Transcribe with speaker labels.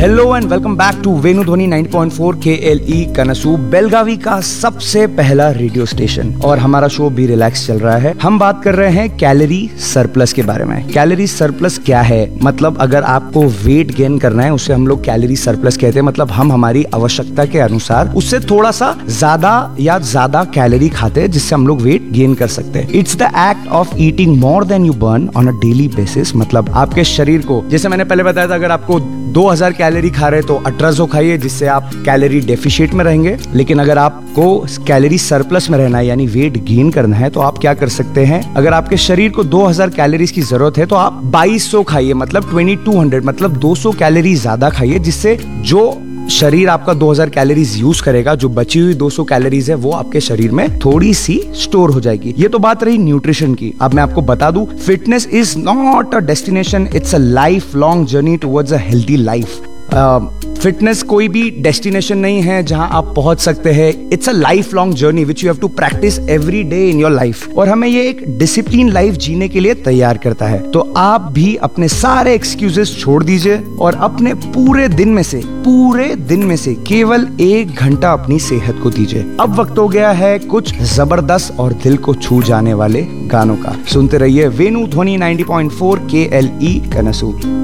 Speaker 1: Hello and welcome back to Venu ध्वनि 90.4 KLE कनसू, Belagavi का सबसे पहला रेडियो स्टेशन। और हमारा शो भी रिलैक्स चल रहा है। हम बात कर रहे हैं कैलोरी सरप्लस के बारे में। कैलोरी सरप्लस क्या है? मतलब अगर आपको वेट गेन करना है उसे हम लोग कैलोरी सरप्लस कहते हैं। मतलब हम हमारी आवश्यकता के अनुसार उससे थोड़ा सा ज्यादा कैलोरी खाते हैं जिससे हम लोग वेट गेन कर सकते हैं। It's the act of eating more than you burn on a daily basis. मतलब आपके शरीर को, जैसे मैंने पहले बताया था, अगर आपको 2000 कैलोरी खा रहे तो 1800 खाइए जिससे आप कैलोरी डेफिशिएट में रहेंगे। लेकिन अगर आपको कैलोरी सरप्लस में रहना है यानी वेट गेन करना है तो आप क्या कर सकते हैं? अगर आपके शरीर को 2000 कैलोरीज की जरूरत है तो आप 2200 खाइए, मतलब 2200, मतलब 200 कैलोरी ज्यादा खाइए, जिससे जो शरीर आपका 2000 कैलोरीज यूज करेगा, जो बची हुई 200 कैलोरीज है वो आपके शरीर में थोड़ी सी स्टोर हो जाएगी। ये तो बात रही न्यूट्रिशन की। अब मैं आपको बता दूं, fitness is not a destination, it's a life long journey towards a healthy life. Fitness कोई भी डेस्टिनेशन नहीं है जहां आप पहुंच सकते हैं। It's a life long journey which you have to practice every day in your life. और हमें ये एक डिसिप्लिन लाइफ जीने के लिए तैयार करता है। तो आप भी अपने सारे एक्सक्यूजेस छोड़ दीजिए और अपने पूरे दिन में से केवल 1 घंटा अपनी सेहत को दीजिए। अब वक्त हो गया है कुछ जबरदस्त और दिल को छू जाने वाले गानों का। सुनते रहिए वेनु ध्वनि 90.4 KLE कनसू।